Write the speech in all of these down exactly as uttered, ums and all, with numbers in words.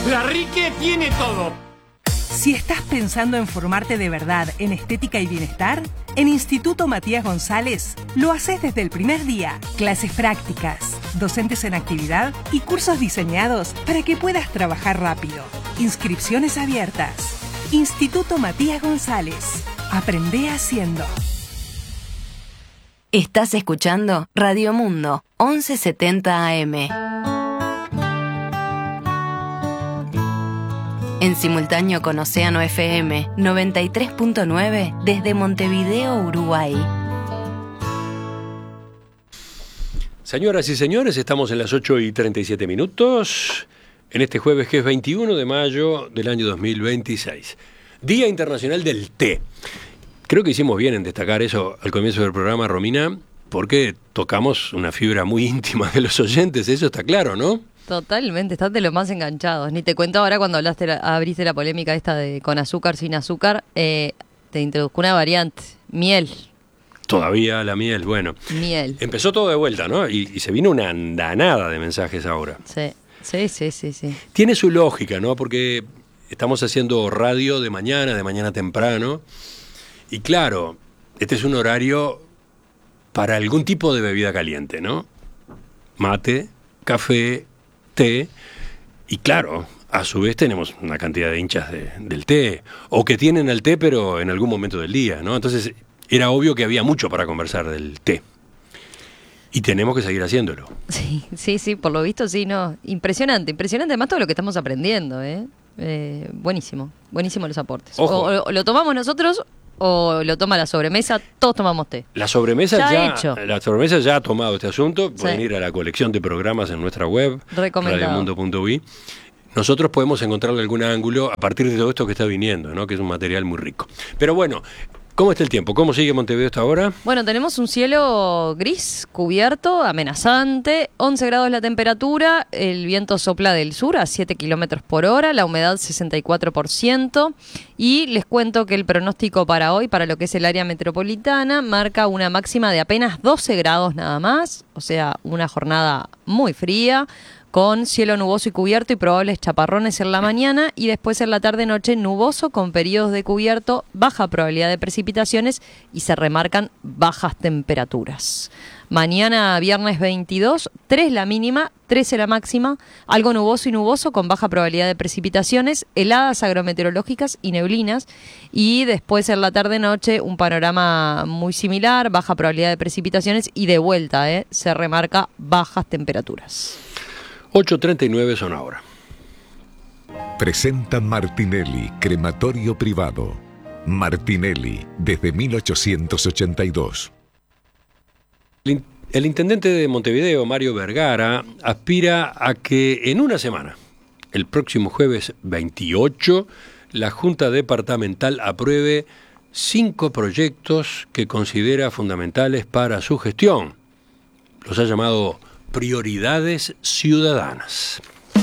La Rique tiene todo. Si estás pensando en formarte de verdad en estética y bienestar, en Instituto Matías González lo haces desde el primer día. Clases prácticas, docentes en actividad y cursos diseñados para que puedas trabajar rápido. Inscripciones abiertas. Instituto Matías González. Aprende haciendo. Estás escuchando Radio Mundo, once setenta A M. En simultáneo con Océano F M noventa y tres punto nueve desde Montevideo, Uruguay. Señoras y señores, estamos en las ocho y treinta y siete minutos, en este jueves que es veintiuno de mayo del año dos mil veintiséis. Día Internacional del Té. Creo que hicimos bien en destacar eso al comienzo del programa, Romina, porque tocamos una fibra muy íntima de los oyentes, eso está claro, ¿no? Totalmente, estás de los más enganchados. Ni te cuento ahora cuando hablaste la, abriste la polémica esta de con azúcar, sin azúcar, eh, te introduzco una variante, miel. Todavía la miel, bueno. Miel. Empezó todo de vuelta, ¿no? Y, y se vino una andanada de mensajes ahora. Sí, sí, sí, sí, sí. Tiene su lógica, ¿no? Porque estamos haciendo radio de mañana, de mañana temprano. Y claro, este es un horario para algún tipo de bebida caliente, ¿no? Mate, café, té, y claro, a su vez tenemos una cantidad de hinchas de, del té, o que tienen el té pero en algún momento del día, ¿no? Entonces era obvio que había mucho para conversar del té. Y tenemos que seguir haciéndolo. Sí, sí, sí, por lo visto sí, no. Impresionante, impresionante además todo lo que estamos aprendiendo, ¿eh? eh buenísimo, buenísimo los aportes. O, o, o lo tomamos nosotros o lo toma la sobremesa, todos tomamos té. La sobremesa ya, ya, hecho. La sobremesa ya ha tomado este asunto, pueden sí. ir a la colección de programas en nuestra web, radio mundo punto uy. Nosotros podemos encontrarle algún ángulo a partir de todo esto que está viniendo, ¿no? Que es un material muy rico. Pero bueno, ¿cómo está el tiempo? ¿Cómo sigue Montevideo hasta ahora? Bueno, tenemos un cielo gris, cubierto, amenazante, once grados la temperatura, el viento sopla del sur a siete kilómetros por hora, la humedad sesenta y cuatro por ciento, y les cuento que el pronóstico para hoy, para lo que es el área metropolitana, marca una máxima de apenas doce grados nada más, o sea, una jornada muy fría, con cielo nuboso y cubierto y probables chaparrones en la mañana, y después en la tarde-noche nuboso con periodos de cubierto, baja probabilidad de precipitaciones y se remarcan bajas temperaturas. Mañana viernes veintidós, tres la mínima, trece la máxima, algo nuboso y nuboso con baja probabilidad de precipitaciones, heladas agrometeorológicas y neblinas, y después en la tarde-noche un panorama muy similar, baja probabilidad de precipitaciones y de vuelta, ¿eh? se remarca bajas temperaturas. ocho treinta y nueve son ahora. Presenta Martinelli, crematorio privado. Martinelli, desde mil ochocientos ochenta y dos. El, el intendente de Montevideo, Mario Vergara, aspira a que en una semana, el próximo jueves veintiocho, la Junta Departamental apruebe cinco proyectos que considera fundamentales para su gestión. Los ha llamado prioridades ciudadanas.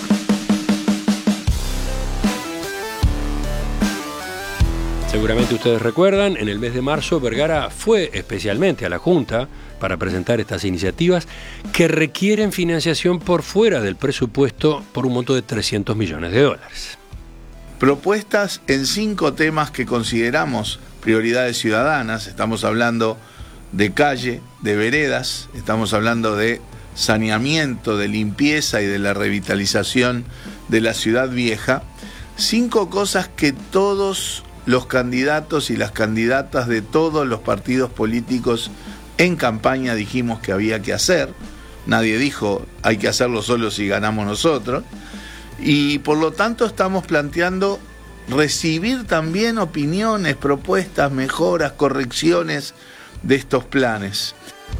Seguramente ustedes recuerdan, en el mes de marzo Vergara fue especialmente a la Junta para presentar estas iniciativas que requieren financiación por fuera del presupuesto por un monto de trescientos millones de dólares. Propuestas en cinco temas que consideramos prioridades ciudadanas. Estamos hablando de calle, de veredas, estamos hablando de saneamiento, de limpieza y de la revitalización de la ciudad vieja. Cinco cosas que todos los candidatos y las candidatas de todos los partidos políticos en campaña dijimos que había que hacer. Nadie dijo hay que hacerlo solo si ganamos nosotros. Y por lo tanto estamos planteando recibir también opiniones, propuestas, mejoras, correcciones de estos planes.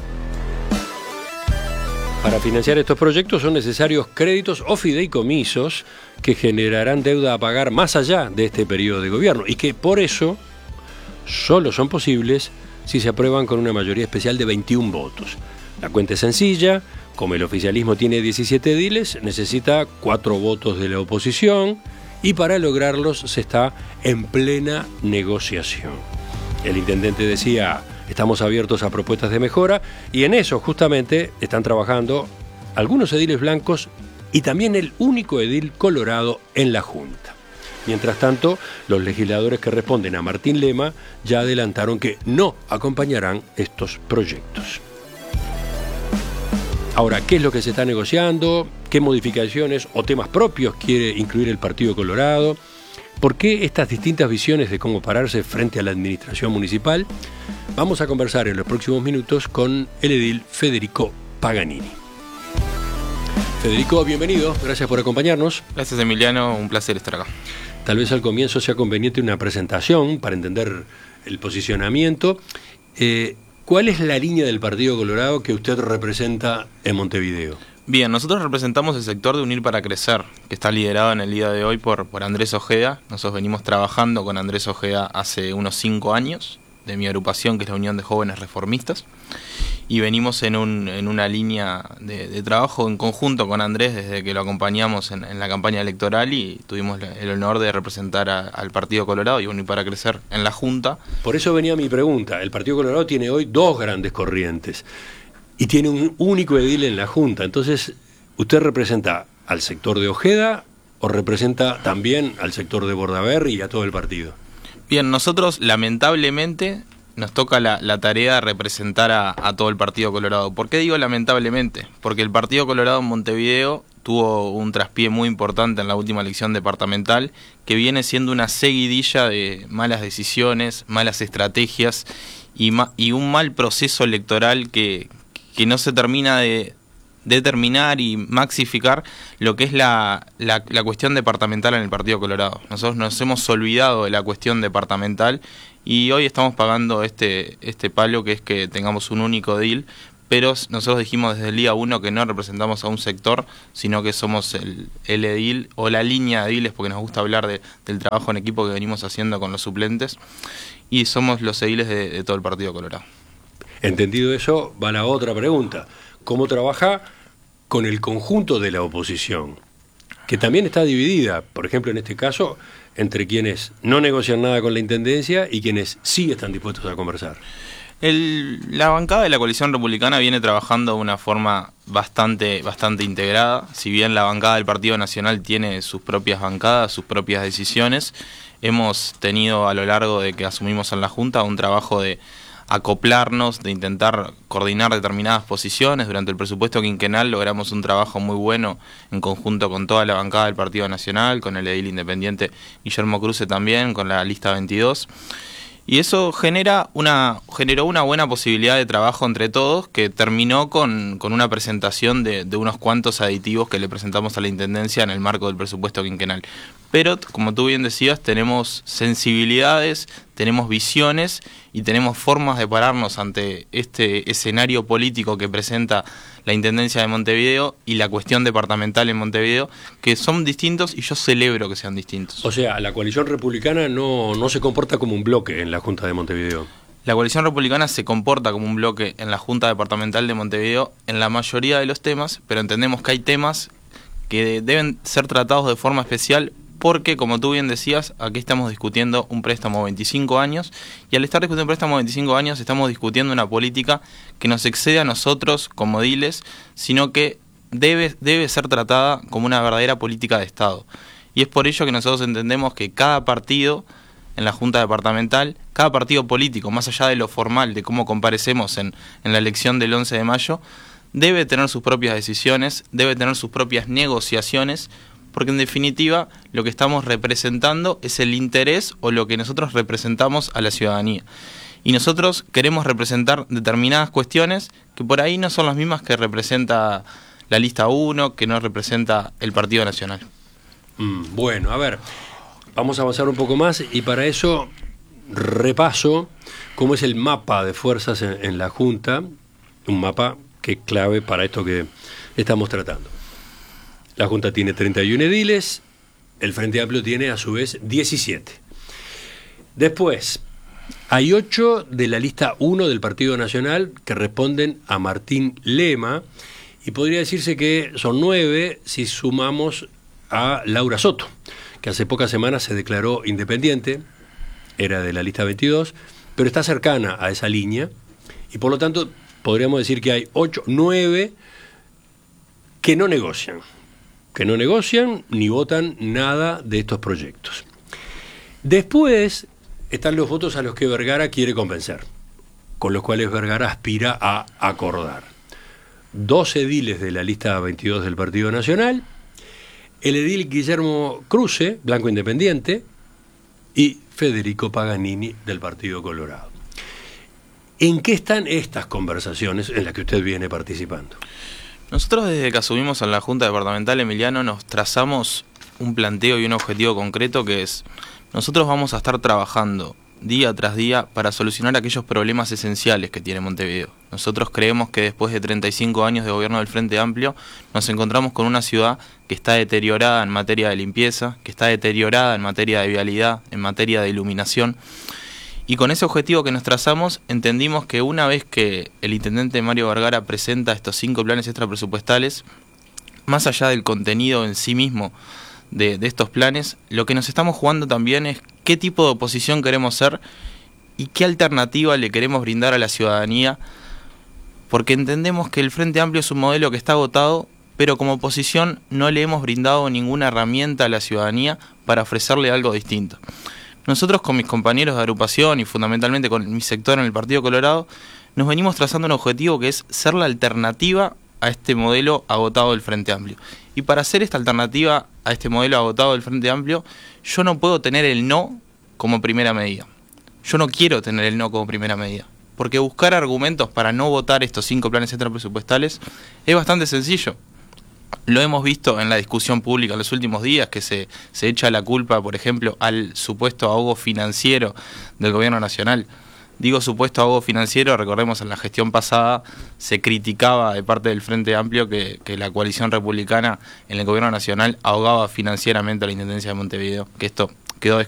Para financiar estos proyectos son necesarios créditos o fideicomisos que generarán deuda a pagar más allá de este periodo de gobierno y que por eso solo son posibles si se aprueban con una mayoría especial de veintiún votos. La cuenta es sencilla, como el oficialismo tiene diecisiete ediles, necesita cuatro votos de la oposición y para lograrlos se está en plena negociación. El intendente decía: estamos abiertos a propuestas de mejora y en eso justamente están trabajando algunos ediles blancos y también el único edil colorado en la Junta. Mientras tanto, los legisladores que responden a Martín Lema ya adelantaron que no acompañarán estos proyectos. Ahora, ¿qué es lo que se está negociando? ¿Qué modificaciones o temas propios quiere incluir el Partido Colorado? ¿Por qué estas distintas visiones de cómo pararse frente a la administración municipal? Vamos a conversar en los próximos minutos con el edil Federico Paganini. Federico, bienvenido, gracias por acompañarnos. Gracias, Emiliano, un placer estar acá. Tal vez al comienzo sea conveniente una presentación para entender el posicionamiento. Eh, ¿Cuál es la línea del Partido Colorado que usted representa en Montevideo? Bien, nosotros representamos el sector de Unir para Crecer, que está liderado en el día de hoy por, por Andrés Ojeda. Nosotros venimos trabajando con Andrés Ojeda hace unos cinco años, de mi agrupación, que es la Unión de Jóvenes Reformistas, y venimos en, un, en una línea de, de trabajo en conjunto con Andrés desde que lo acompañamos en, en la campaña electoral y tuvimos el honor de representar a, al Partido Colorado y Unir para Crecer en la Junta. Por eso venía mi pregunta. El Partido Colorado tiene hoy dos grandes corrientes y tiene un único edil en la Junta. Entonces, ¿usted representa al sector de Ojeda o representa también al sector de Bordaberry y a todo el partido? Bien, nosotros lamentablemente nos toca la, la tarea de representar a, a todo el Partido Colorado. ¿Por qué digo lamentablemente? Porque el Partido Colorado en Montevideo tuvo un traspié muy importante en la última elección departamental, que viene siendo una seguidilla de malas decisiones, malas estrategias y, ma, y un mal proceso electoral que, que no se termina de determinar y maxificar lo que es la, la, la cuestión departamental en el Partido Colorado. Nosotros nos hemos olvidado de la cuestión departamental y hoy estamos pagando este, este palo, que es que tengamos un único edil, pero nosotros dijimos desde el día uno que no representamos a un sector, sino que somos el, el edil o la línea de ediles, porque nos gusta hablar de, del trabajo en equipo que venimos haciendo con los suplentes, y somos los ediles de, de todo el Partido Colorado. Entendido eso, va la otra pregunta. ¿Cómo trabaja con el conjunto de la oposición, que también está dividida, por ejemplo, en este caso, entre quienes no negocian nada con la Intendencia y quienes sí están dispuestos a conversar? El, la bancada de la coalición republicana viene trabajando de una forma bastante, bastante integrada. Si bien la bancada del Partido Nacional tiene sus propias bancadas, sus propias decisiones, hemos tenido a lo largo de que asumimos en la Junta un trabajo de acoplarnos, de intentar coordinar determinadas posiciones. Durante el presupuesto quinquenal logramos un trabajo muy bueno en conjunto con toda la bancada del Partido Nacional, con el edil independiente Guillermo Cruce también, con la lista veintidós. Y eso genera una, generó una buena posibilidad de trabajo entre todos, que terminó con, con una presentación de, de unos cuantos aditivos que le presentamos a la Intendencia en el marco del presupuesto quinquenal. Pero, como tú bien decías, tenemos sensibilidades, tenemos visiones y tenemos formas de pararnos ante este escenario político que presenta la Intendencia de Montevideo y la cuestión departamental en Montevideo, que son distintos y yo celebro que sean distintos. O sea, la coalición republicana no, no se comporta como un bloque en la Junta de Montevideo. La coalición republicana se comporta como un bloque en la Junta Departamental de Montevideo en la mayoría de los temas, pero entendemos que hay temas que deben ser tratados de forma especial porque, como tú bien decías, aquí estamos discutiendo un préstamo de veinticinco años y al estar discutiendo un préstamo de veinticinco años estamos discutiendo una política que nos excede a nosotros como ediles, sino que debe, debe ser tratada como una verdadera política de Estado. Y es por ello que nosotros entendemos que cada partido en la Junta Departamental, cada partido político, más allá de lo formal, de cómo comparecemos en, en la elección del once de mayo, debe tener sus propias decisiones, debe tener sus propias negociaciones, porque en definitiva lo que estamos representando es el interés o lo que nosotros representamos a la ciudadanía. Y nosotros queremos representar determinadas cuestiones que por ahí no son las mismas que representa la lista uno, que no representa el Partido Nacional. Mm, bueno, a ver, vamos a avanzar un poco más y para eso repaso cómo es el mapa de fuerzas en, en la Junta, un mapa que es clave para esto que estamos tratando. La Junta tiene treinta y uno ediles, el Frente Amplio tiene a su vez diecisiete. Después, hay ocho de la lista uno del Partido Nacional que responden a Martín Lema, y podría decirse que son nueve si sumamos a Laura Soto, que hace pocas semanas se declaró independiente, era de la lista veintidós, pero está cercana a esa línea, y por lo tanto podríamos decir que hay ocho, nueve que no negocian. que no negocian ni votan nada de estos proyectos. Después están los votos a los que Vergara quiere convencer, con los cuales Vergara aspira a acordar. Dos ediles de la lista veintidós del Partido Nacional, el edil Guillermo Cruce, Blanco Independiente, y Federico Paganini del Partido Colorado. ¿En qué están estas conversaciones en las que usted viene participando? Nosotros desde que asumimos en la Junta Departamental, Emiliano, nos trazamos un planteo y un objetivo concreto que es: nosotros vamos a estar trabajando día tras día para solucionar aquellos problemas esenciales que tiene Montevideo. Nosotros creemos que después de treinta y cinco años de gobierno del Frente Amplio nos encontramos con una ciudad que está deteriorada en materia de limpieza, que está deteriorada en materia de vialidad, en materia de iluminación. Y con ese objetivo que nos trazamos, entendimos que una vez que el intendente Mario Vergara presenta estos cinco planes extrapresupuestales, más allá del contenido en sí mismo de, de estos planes, lo que nos estamos jugando también es qué tipo de oposición queremos ser y qué alternativa le queremos brindar a la ciudadanía, porque entendemos que el Frente Amplio es un modelo que está agotado, pero como oposición no le hemos brindado ninguna herramienta a la ciudadanía para ofrecerle algo distinto. Nosotros con mis compañeros de agrupación y fundamentalmente con mi sector en el Partido Colorado, nos venimos trazando un objetivo que es ser la alternativa a este modelo agotado del Frente Amplio. Y para hacer esta alternativa a este modelo agotado del Frente Amplio, yo no puedo tener el no como primera medida. Yo no quiero tener el no como primera medida, porque buscar argumentos para no votar estos cinco planes extrapresupuestales es bastante sencillo. Lo hemos visto en la discusión pública en los últimos días, que se, se echa la culpa, por ejemplo, al supuesto ahogo financiero del gobierno nacional. Digo supuesto ahogo financiero, recordemos en la gestión pasada se criticaba de parte del Frente Amplio que, que la coalición republicana en el gobierno nacional ahogaba financieramente a la Intendencia de Montevideo, que esto quedó